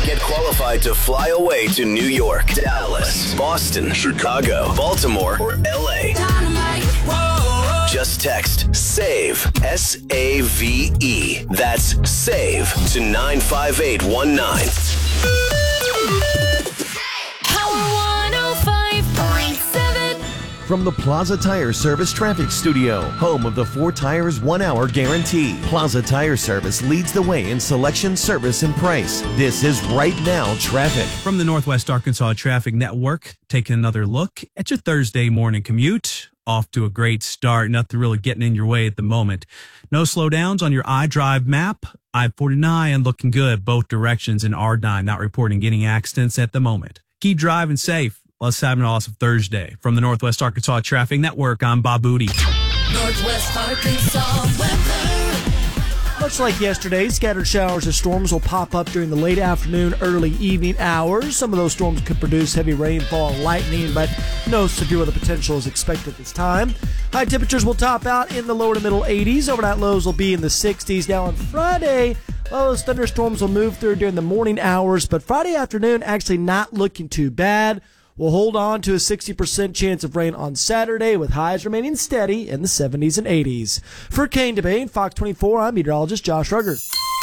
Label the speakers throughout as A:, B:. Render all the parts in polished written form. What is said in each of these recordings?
A: Get qualified to fly away to New York, Dallas, Boston, Chicago, Baltimore, or LA. Just text SAVE, S-A-V-E. That's SAVE to 95819.
B: Power 105.7.
C: From the Plaza Tire Service Traffic Studio, home of the 4 Tires 1 Hour Guarantee. Plaza Tire Service leads the way in selection, service, and price. This is Right Now Traffic.
D: From the Northwest Arkansas Traffic Network, taking another look at your Thursday morning commute. Off to a great start. Nothing really getting in your way at the moment. No slowdowns on your iDrive map. I-49 looking good both directions, and R9 not reporting any accidents at the moment. Keep driving safe. Let's have an awesome Thursday. From the Northwest Arkansas Traffic Network, I'm Bob Booty.
B: Northwest Arkansas weather.
E: Much like yesterday, scattered showers or storms will pop up during the late afternoon, early evening hours. Some of those storms could produce heavy rainfall and lightning, but no severe weather potential is expected this time. High temperatures will top out in the lower to middle 80s. Overnight lows will be in the 60s. Now on Friday, those thunderstorms will move through during the morning hours, but Friday afternoon actually not looking too bad. We'll hold on to a 60% chance of rain on Saturday, with highs remaining steady in the 70s and 80s. For Kane Debate, Fox 24, I'm meteorologist Josh Rugger.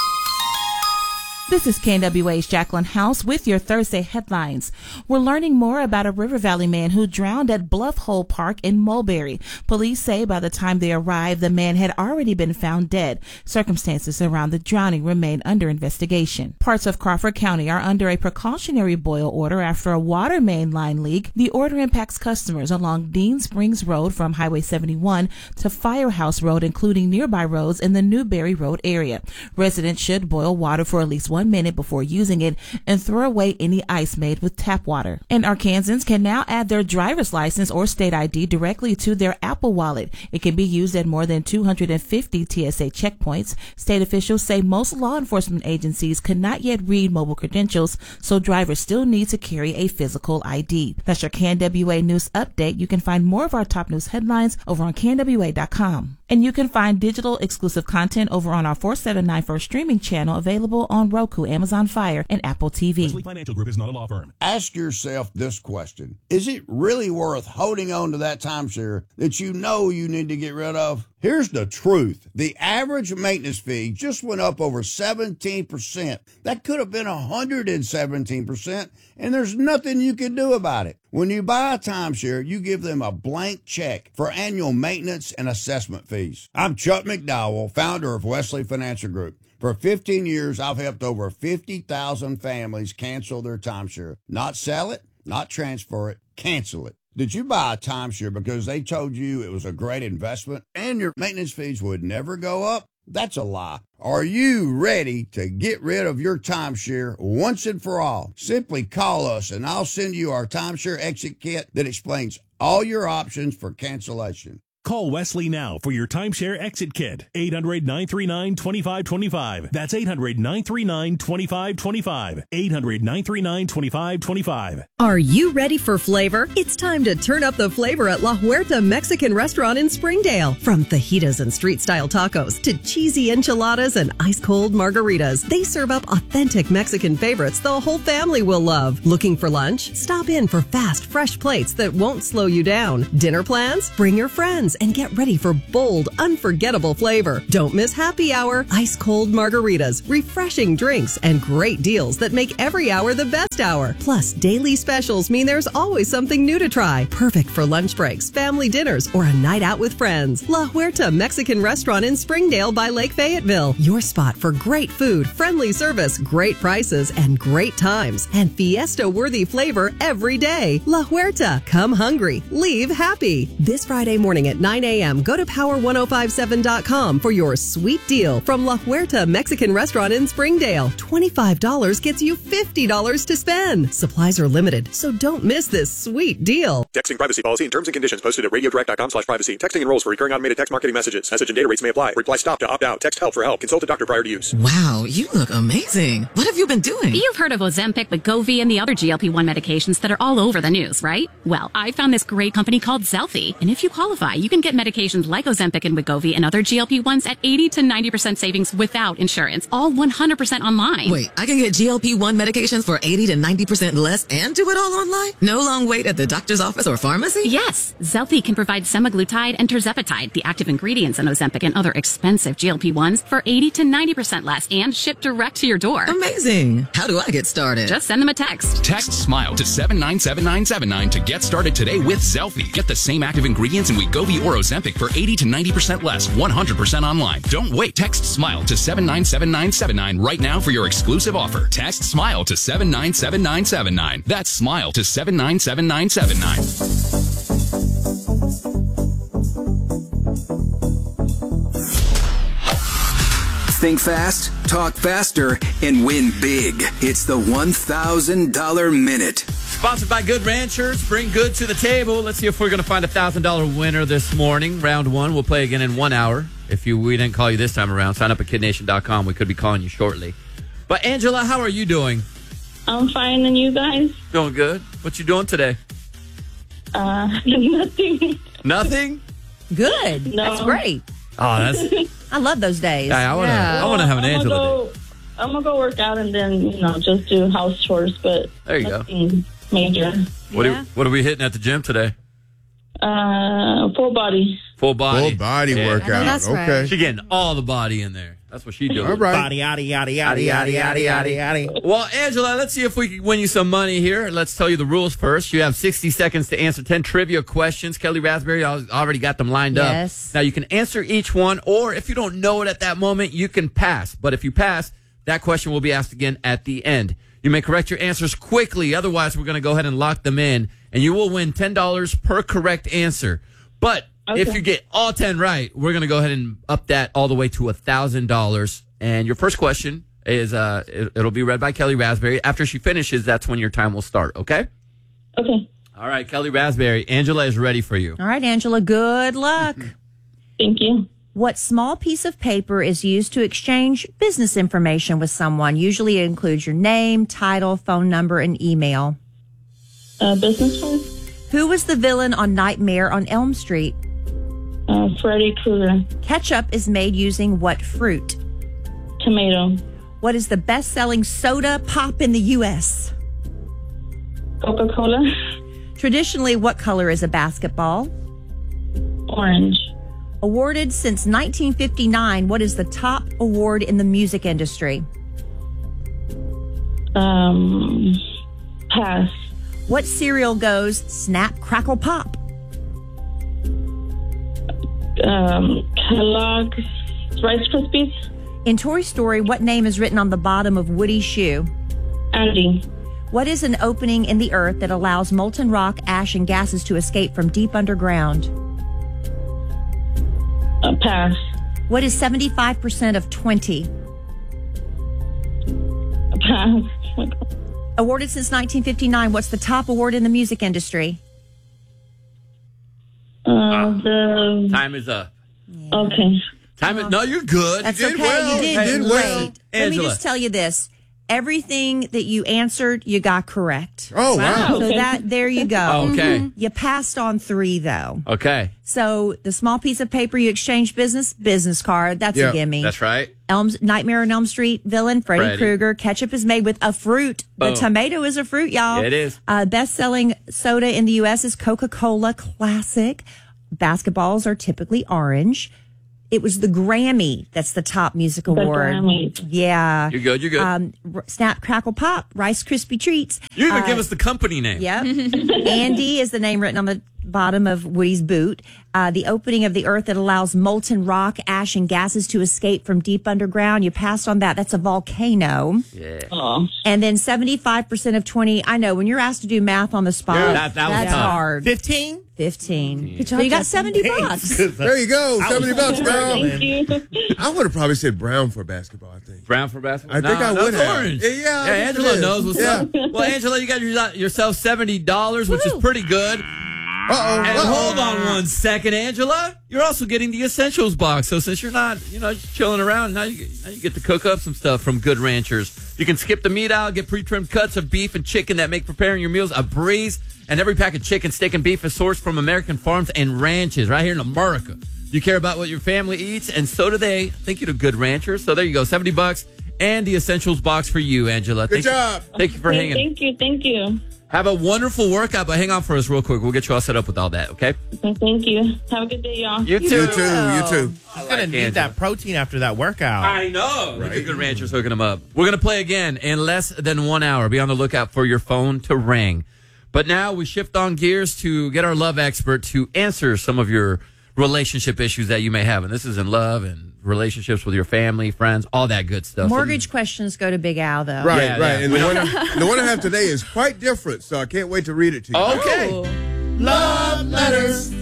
F: This is KNWA's Jacqueline House with your Thursday headlines. We're learning more about a River Valley man who drowned at Bluff Hole Park in Mulberry. Police say by the time they arrived, the man had already been found dead. Circumstances around the drowning remain under investigation. Parts of Crawford County are under a precautionary boil order after a water main line leak. The order impacts customers along Dean Springs Road from Highway 71 to Firehouse Road, including nearby roads in the Newberry Road area. Residents should boil water for at least 1 minute before using it and throw away any ice made with tap water. And Arkansans can now add their driver's license or state ID directly to their Apple Wallet. It can be used at more than 250 TSA checkpoints. State officials say most law enforcement agencies cannot yet read mobile credentials, so drivers still need to carry a physical ID. That's your KNWA News Update. You can find more of our top news headlines over on KNWA.com. And you can find digital exclusive content over on our 479 First streaming channel, available on Roku, Amazon Fire, and Apple TV.
G: Wesley Financial Group is not a law firm.
H: Ask yourself this question. Is it really worth holding on to that timeshare that you know you need to get rid of? Here's the truth. The average maintenance fee just went up over 17%. That could have been 117%, and there's nothing you can do about it. When you buy a timeshare, you give them a blank check for annual maintenance and assessment fees. I'm Chuck McDowell, founder of Wesley Financial Group. For 15 years, I've helped over 50,000 families cancel their timeshare. Not sell it, not transfer it, cancel it. Did you buy a timeshare because they told you it was a great investment and your maintenance fees would never go up? That's a lie. Are you ready to get rid of your timeshare once and for all? Simply call us and I'll send you our timeshare exit kit that explains all your options for cancellation.
G: Call Wesley now for your timeshare exit kit. 800-939-2525. That's 800-939-2525. 800-939-2525.
I: Are you ready for flavor? It's time to turn up the flavor at La Huerta Mexican Restaurant in Springdale. From fajitas and street-style tacos to cheesy enchiladas and ice-cold margaritas, they serve up authentic Mexican favorites the whole family will love. Looking for lunch? Stop in for fast, fresh plates that won't slow you down. Dinner plans? Bring your friends and get ready for bold, unforgettable flavor. Don't miss happy hour, ice-cold margaritas, refreshing drinks, and great deals that make every hour the best hour. Plus, daily specials mean there's always something new to try. Perfect for lunch breaks, family dinners, or a night out with friends. La Huerta Mexican Restaurant in Springdale by Lake Fayetteville. Your spot for great food, friendly service, great prices, and great times. And fiesta-worthy flavor every day. La Huerta. Come hungry. Leave happy. This Friday morning at 9 a.m., go to power1057.com for your sweet deal from La Huerta Mexican Restaurant in Springdale. $25 gets you $50 to spend. Supplies are limited, so don't miss this sweet deal.
J: Texting privacy policy and terms and conditions posted at radiodirect.com/privacy. Texting enrolls for recurring automated text marketing messages. Message and data rates may apply. Reply stop to opt out. Text help for help. Consult a doctor prior to use.
K: Wow, you look amazing. What have you been doing?
L: You've heard of Ozempic, Wegovy, and the other GLP-1 medications that are all over the news, right? Well, I found this great company called Zelfie. And if you qualify, you can get medications like Ozempic and Wegovy and other GLP-1s at 80 to 90% savings without insurance. All 100% online.
K: Wait, I can get GLP-1 medications for 80 to 90% less and do it all online? No long wait at the doctor's office or pharmacy?
L: Yes, Zelfie can provide semaglutide and tirzepatide, the active ingredients in Ozempic and other expensive GLP-1s, for 80 to 90% less and shipped direct to your door.
K: Amazing. How do I get started?
L: Just send them a text.
M: Text SMILE to 797979 to get started today with Zelfie. Get the same active ingredients in Wegovy or Ozempic for 80 to 90% less, 100% online. Don't wait. Text SMILE to 797979 right now for your exclusive offer. Text SMILE to 797979. That's SMILE to 797979.
N: Think fast, talk faster, and win big. It's the $1,000 Minute.
O: Sponsored by Good Ranchers. Bring good to the table. Let's see if we're going to find a $1,000 winner this morning. Round one. We'll play again in 1 hour. If we didn't call you this time around, sign up at KidNation.com. We could be calling you shortly. But Angela, how are you doing?
P: I'm fine, and you guys?
O: Doing good. What you doing today?
P: Nothing.
O: Nothing?
Q: Good.
P: No.
Q: That's great.
O: Oh, that's.
Q: I love those days.
O: I want to have an Angela day.
P: I'm gonna go work out and then just do house chores. But
O: there you go.
P: Major.
O: What are we hitting at the gym today?
P: Full body.
O: Full body.
R: Full body workout.
Q: That's
R: okay.
Q: right.
O: She's getting all the body in there. That's what she doing.
R: All right.
E: Body, yada, yada, yada, yada, yada, yada, yada.
O: Well, Angela, let's see if we can win you some money here. Let's tell you the rules first. You have 60 seconds to answer 10 trivia questions. Kelly Raspberry already got them lined up.
Q: Yes.
O: Now, you can answer each one, or if you don't know it at that moment, you can pass. But if you pass, that question will be asked again at the end. You may correct your answers quickly. Otherwise, we're going to go ahead and lock them in, and you will win $10 per correct answer. But if you get all 10 right, we're going to go ahead and up that all the way to $1,000. And your first question is, it'll be read by Kelly Raspberry. After she finishes, that's when your time will start, okay?
P: Okay.
O: All right, Kelly Raspberry. Angela is ready for you.
Q: All right, Angela, good luck.
P: Thank you.
Q: What small piece of paper is used to exchange business information with someone? Usually it includes your name, title, phone number, and email.
P: Business card?
Q: Who was the villain on Nightmare on Elm Street?
P: Freddy Krueger.
Q: Ketchup is made using what fruit?
P: Tomato.
Q: What is the best-selling soda pop in the U.S.?
P: Coca-Cola.
Q: Traditionally, what color is a basketball?
P: Orange.
Q: Awarded since 1959, what is the top award in the music industry?
P: Pass.
Q: What cereal goes snap, crackle, pop?
P: Kellogg's Rice Krispies.
Q: In Toy Story, what name is written on the bottom of Woody's shoe?
P: Andy.
Q: What is an opening in the earth that allows molten rock, ash, and gases to escape from deep underground?
P: Pass.
Q: What is 75% of 20?
P: Pass.
Q: Awarded since 1959, what's the top award in the music industry?
O: Time is up.
P: Okay.
O: No, you're good.
Q: That's
O: you did
Q: okay.
O: well.
Q: You did
O: Hey,
Q: great.
O: Angela.
Q: Let me just tell you this. Everything that you answered, you got correct.
R: Oh, wow.
Q: So there you go.
O: Oh, okay.
Q: Mhm. You passed on 3, though.
O: Okay.
Q: So the small piece of paper you exchange business card, that's a gimme.
O: That's right.
Q: Nightmare on Elm Street villain, Freddy Krueger. Ketchup is made with a fruit. The
O: Boom.
Q: tomato is a fruit, y'all.
O: It is.
Q: Best-selling soda in the U.S. is Coca-Cola Classic. Basketballs are typically orange. It was the Grammy that's the top music award.
P: Grammy.
Q: Yeah.
O: You're good. You're good.
Q: Snap, Crackle, Pop, Rice Krispie Treats.
O: You even give us the company name.
Q: Yep. Andy is the name written on the bottom of Woody's boot. The opening of the earth that allows molten rock, ash, and gases to escape from deep underground. You passed on that. That's a volcano.
O: Yeah.
P: Oh.
Q: And then 75% of 20. I know when you're asked to do math on the spot,
O: Yeah, that was
Q: that's
O: tough.
Q: hard.
E: 15?
Q: 15.
E: Good
Q: So you got $70.
R: There you go. $70, Brown.
P: Thank you.
R: I would have probably said brown for basketball, I think.
O: Brown for basketball?
R: I think I would
O: that's
R: have.
O: orange.
R: Yeah, I think
O: Angela
R: it is.
O: knows what's
R: Yeah.
O: up. Well, Angela, you got yourself $70, which is pretty good. And hold on one second, Angela. You're also getting the Essentials box. So since you're not, just chilling around, now you get to cook up some stuff from Good Ranchers. You can skip the meat aisle, get pre-trimmed cuts of beef and chicken that make preparing your meals a breeze. And every pack of chicken, steak, and beef is sourced from American farms and ranches right here in America. You care about what your family eats, and so do they. Thank you to Good Ranchers. So there you go, $70 and the Essentials box for you, Angela.
R: Good job.
O: Thank you for hanging.
P: Thank you.
O: Have a wonderful workout, but hang on for us real quick. We'll get you all set up with all that, okay?
P: Thank you. Have a good day, y'all.
O: You too.
R: You too.
S: He's going to need that protein after that workout.
O: I know. Right. Look at Good Ranchers hooking them up. We're going to play again in less than 1 hour. Be on the lookout for your phone to ring. But now we shift on gears to get our love expert to answer some of your relationship issues that you may have. And this is in love and relationships with your family, friends, all that good stuff.
Q: Mortgage questions go to Big Al, though.
R: Right.
O: And
R: the one I have today is quite different, so I can't wait to read it to you.
O: Okay.
Q: Oh.
S: Love letters.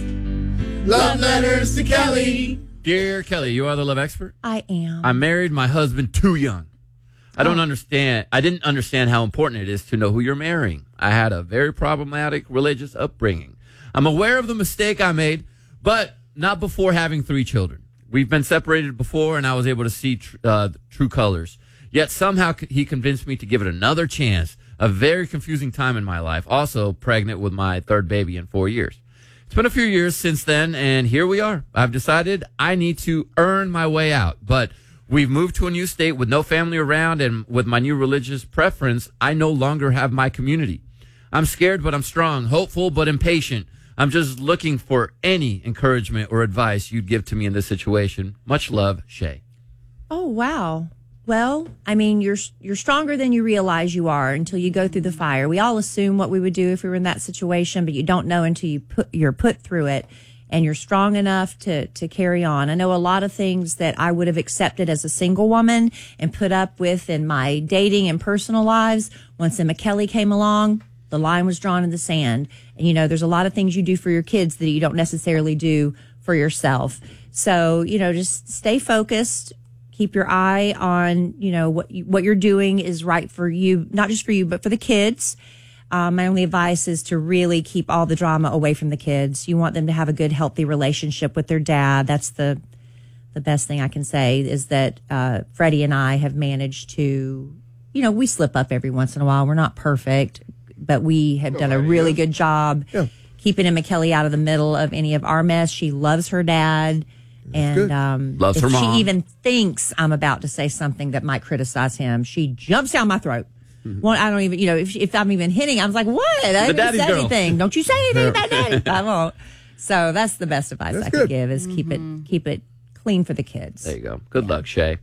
S: Love letters to Kelly.
O: Dear Kelly, you are the love expert?
Q: I am.
O: I married my husband too young. I didn't understand how important it is to know who you're marrying. I had a very problematic religious upbringing. I'm aware of the mistake I made, but not before having 3 children. We've been separated before, and I was able to see true colors. Yet somehow he convinced me to give it another chance. A very confusing time in my life. Also pregnant with my 3rd baby in 4 years. It's been a few years since then, and here we are. I've decided I need to earn my way out, but we've moved to a new state with no family around, and with my new religious preference, I no longer have my community. I'm scared, but I'm strong, hopeful, but impatient. I'm just looking for any encouragement or advice you'd give to me in this situation. Much love, Shay.
Q: Oh, wow. Well, I mean, you're stronger than you realize you are until you go through the fire. We all assume what we would do if we were in that situation, but you don't know until you're put through it, and you're strong enough to carry on. I know a lot of things that I would have accepted as a single woman and put up with in my dating and personal lives. Once Emma Kelly came along, the line was drawn in the sand. And, there's a lot of things you do for your kids that you don't necessarily do for yourself. So, just stay focused. Keep your eye on, what you're doing is right for you, not just for you, but for the kids. My only advice is to really keep all the drama away from the kids. You want them to have a good, healthy relationship with their dad. That's the best thing I can say is that Freddie and I have managed to, we slip up every once in a while. We're not perfect, but we have done a really good job keeping Emma Kelly out of the middle of any of our mess. She loves her dad. And
O: loves her mom.
Q: She even thinks I'm about to say something that might criticize him, she jumps down my throat. Well, I don't even, if I'm even hinting, I was like, what? I didn't say anything. Don't you say anything about daddy. I won't. So that's the best advice I could give is keep it clean for the kids.
O: There you go. Good luck, Shay.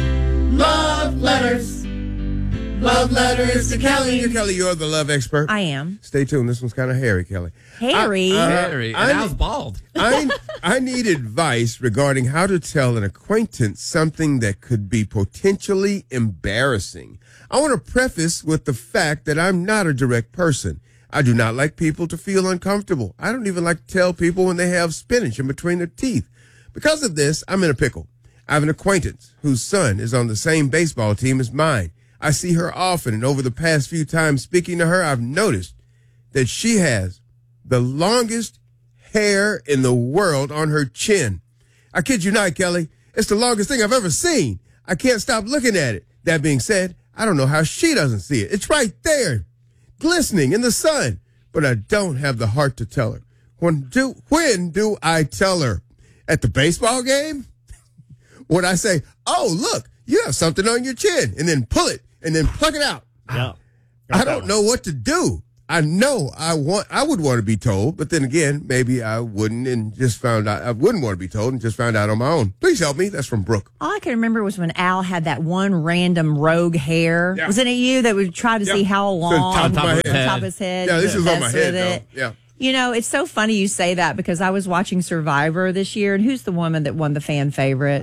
S: Love letters. Love letters to Kelly.
R: Kelly, you're the love expert.
Q: I am.
R: Stay tuned. This one's kind of hairy, Kelly.
Q: Hairy?
O: Hairy. And I was bald.
R: I need advice regarding how to tell an acquaintance something that could be potentially embarrassing. I want to preface with the fact that I'm not a direct person. I do not like people to feel uncomfortable. I don't even like to tell people when they have spinach in between their teeth. Because of this, I'm in a pickle. I have an acquaintance whose son is on the same baseball team as mine. I see her often, and over the past few times speaking to her, I've noticed that she has the longest hair in the world on her chin. I kid you not, Kelly. It's the longest thing I've ever seen. I can't stop looking at it. That being said, I don't know how she doesn't see it. It's right there, glistening in the sun. But I don't have the heart to tell her. When do I tell her? At the baseball game? Would I say, oh, look, you have something on your chin, and then pull it, and then pluck it out?
S: Yeah.
R: I don't know what to do. I know I would want to be told, but then again, maybe I wouldn't and just found out. I wouldn't want to be told and just found out on my own. Please help me. That's from Brooke.
Q: All I can remember was when Al had that one random rogue hair. Yeah. Wasn't it you that would try to see how long?
R: So top
Q: of his head.
R: Yeah, this is on my head, though. Yeah.
Q: It's so funny you say that because I was watching Survivor this year, and who's the woman that won the fan favorite?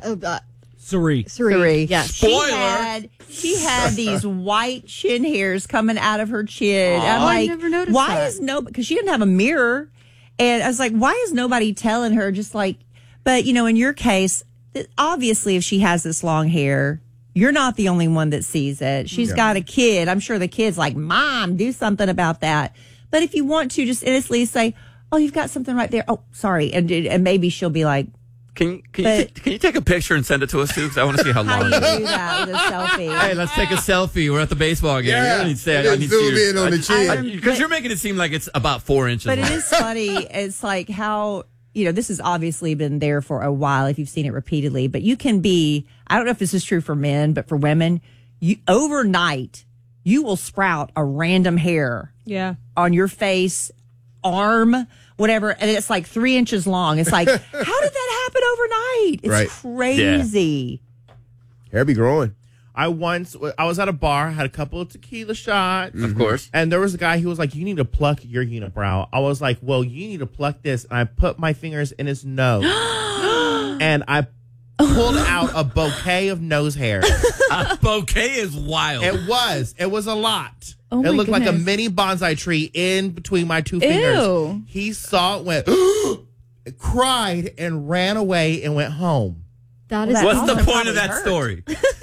E: Suri.
Q: Yeah.
O: Spoiler.
Q: She had these white chin hairs coming out of her chin.
O: Oh,
Q: I'm like,
T: I never noticed
Q: why
T: that.
Q: is because she didn't have a mirror. And I was like, why is nobody telling her just like, but in your case, obviously if she has this long hair, you're not the only one that sees it. She's got a kid. I'm sure the kid's like, Mom, do something about that. But if you want to just innocently say, oh, you've got something right there. Oh, sorry. And maybe she'll be like,
O: Can you take a picture and send it to us, too? Because I want to see how
Q: how
O: long
Q: do you
O: it is.
Q: do that with a selfie?
O: Hey, let's take a selfie. We're at the baseball game.
R: Yeah.
O: You don't need to say I need to
R: Zoom
O: see
R: in on the chin.
O: Because you're making it seem like it's about 4 inches
Q: But
O: long.
Q: it is funny. It's like how, this has obviously been there for a while if you've seen it repeatedly, but you can be, I don't know if this is true for men, but for women, overnight, you will sprout a random hair on your face, arm, whatever, and it's like 3 inches long. It's like, how did that happen overnight? It's
R: Right.
Q: crazy.
R: Hair be growing.
T: I was at a bar, had a couple of tequila shots.
O: Of course.
T: And there was a guy who was like, you need to pluck your unibrow. I was like, well, you need to pluck this. And I put my fingers in his nose. And I pulled out a bouquet of nose hair.
O: A bouquet is wild.
T: It was a lot.
U: Oh
T: it
U: my
T: looked like a
U: goodness.
T: mini bonsai tree in between my two fingers.
U: Ew.
T: He saw it, went, cried, and ran away and went home.
U: That is
O: What's
U: awesome.
O: the point of that story?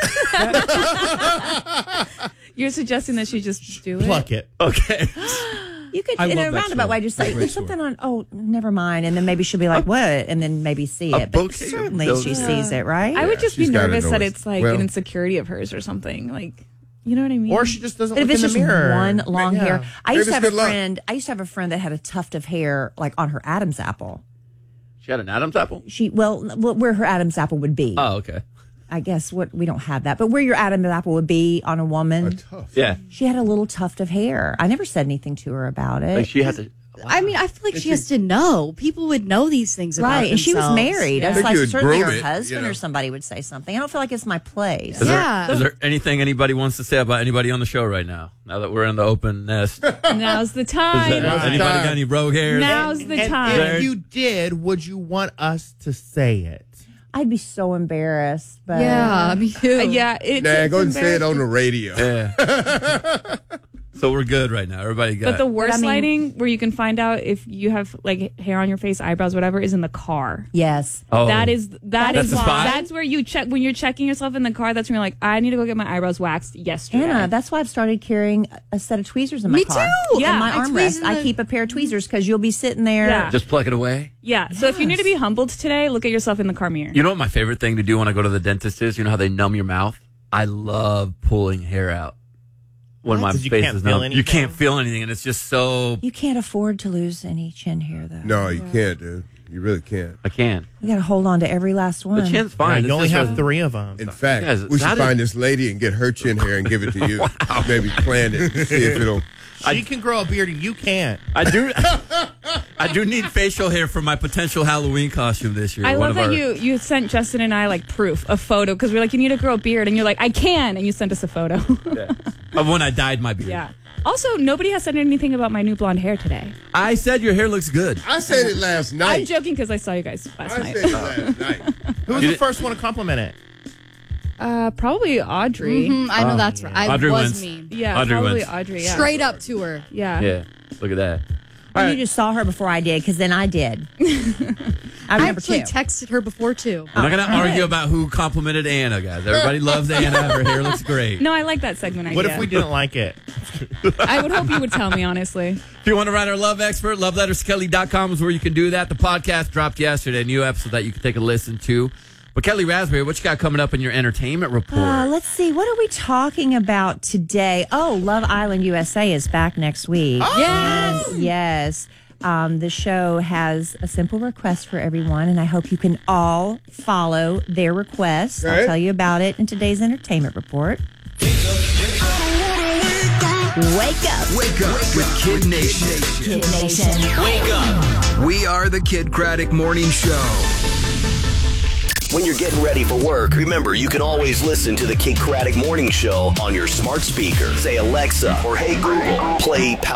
U: You're suggesting that she just do it?
T: Pluck it.
O: Okay.
Q: You could,
O: I
Q: in
O: love
Q: a
O: that
Q: roundabout
O: story.
Q: way, just say,
O: Great
Q: there's
O: story.
Q: something on, oh, never mind. And then maybe she'll be like, what? And then maybe see
O: A
Q: it. But
O: bouquet of
Q: certainly
O: nose
Q: she
O: hair.
Q: sees it, right?
U: I would just be
R: she's gotta
U: nervous that
R: notice.
U: it's like
R: Well-
U: an insecurity of hers or something. Like, you know what I mean?
T: Or she just doesn't
Q: But if
T: look
Q: it's
T: in
Q: just
T: the mirror.
Q: one long
T: Yeah.
Q: hair. I
R: Maybe
Q: used to
R: it's
Q: have a
R: good luck.
Q: friend. I used to have a friend that had a tuft of hair like on her Adam's apple.
O: She had an Adam's apple?
Q: Well, where her Adam's apple would be.
O: Oh, okay.
Q: I guess we don't have that, but where your Adam's apple would be on a woman.
O: Yeah.
Q: She had a little tuft of hair. I never said anything to her about it.
O: Like she had to.
U: I mean, I feel like she has to know. People would know these things about
Q: Right, and she was
U: themselves.
Q: married. I was
R: think
Q: like,
R: you would
Q: certainly
R: groom
Q: her
R: it,
Q: husband
R: you know.
Q: or somebody would say something. I don't feel like it's my place.
O: Is
U: Yeah.
O: there anything anybody wants to say about anybody on the show right now? Now that we're in the open nest.
U: Now's the time.
O: Anybody got any rogue hairs?
U: Now's the
T: And
U: time.
T: if you did, would you want us to say it?
Q: I'd be so embarrassed, but
U: Yeah, me too. Yeah, it's,
R: Nah,
U: it's
R: go and say it on the
U: embarrassing.
R: radio.
O: Yeah. So we're good right now. Everybody got
U: But the
O: it.
U: worst
Q: I mean-
U: lighting, where you can find out if you have like hair on your face, eyebrows, whatever, is in the car.
Q: yes.
O: Oh.
U: That's
O: the spot?
U: That's where you check when you're checking yourself in the car. That's when you're like, I need to go get my eyebrows waxed yesterday.
Q: Anna, that's why I've started carrying a set of tweezers in my
U: Me
Q: car.
U: too.
Q: Yeah,
U: Yeah,
Q: my
U: I tweeze
Q: armrest.
U: in
Q: I
U: the-
Q: keep a pair of tweezers because you'll be sitting there.
U: Yeah.
O: Just pluck it away.
U: Yeah. So if you need to be humbled today, look at yourself in the car mirror.
O: You know what my favorite thing to do when I go to the dentist is? You know how they numb your mouth? I love pulling hair out when my
T: Because you
O: face
T: can't
O: is
T: feel
O: numb. You
T: anything?
O: can't feel anything, and it's just so.
Q: You can't afford to lose any chin hair, though.
R: No, you can't, dude. You really can't.
O: I can.
Q: You got to hold on to every last one.
O: The chin's fine.
T: you
O: It's
T: only
O: just
T: have
O: a-
T: 3 of them.
R: In fact,
O: Yes,
R: we should
O: that
R: find
O: is-
R: this lady and get her chin hair and give it to you. Maybe plan it. See if it'll.
T: She can grow a beard and you can't.
O: I do. I do need facial hair for my potential Halloween costume this year.
U: I
O: One
U: love
O: of
U: that
O: our-
U: you sent Justin and I like proof, a photo, because we're like, you need to grow a beard, and you're like, I can, and you sent us a photo.
O: of when I dyed my beard.
U: Yeah. Also, nobody has said anything about my new blonde hair today.
O: I said your hair looks good.
R: I said it last
U: I'm
R: night.
U: joking because I saw you guys last
R: I
U: night.
R: said it last night.
T: Who was the first one to compliment it?
U: Probably Audrey.
V: I know that's right. I
O: Audrey
V: was
O: wins.
V: mean.
U: Yeah,
O: Audrey
U: probably
O: wins.
U: Audrey. Yeah.
V: Straight up to her.
U: Yeah.
O: Yeah. Look at that.
Q: And you just saw her before I did, because then I did. I'm
V: I
Q: number
V: actually
Q: 2.
V: texted her before too.
O: I'm not going to argue about who complimented Anna, guys. Everybody loves Anna. Her hair looks great.
U: No, I like that segment idea.
T: What if we didn't like it?
U: I would hope you would tell me, honestly.
O: If you want to write our love expert, loveletterskelly.com is where you can do that. The podcast dropped yesterday, a new episode that you can take a listen to. But Kelly Raspberry, what you got coming up in your entertainment report?
Q: Let's see. What are we talking about today? Oh, Love Island USA is back next week.
U: Oh!
Q: Yes. Yes. The show has a simple request for everyone, and I hope you can all follow their request. I'll
R: Right.
Q: tell you about it in today's entertainment report. Wake up.
N: Wake up with Kid Nation.
Q: Kid Nation.
A: Wake up.
N: We are the Kid Craddock Morning Show.
A: When you're getting ready for work, remember you can always listen to the Kid Craddock Morning Show on your smart speaker. Say, Alexa, or hey Google, play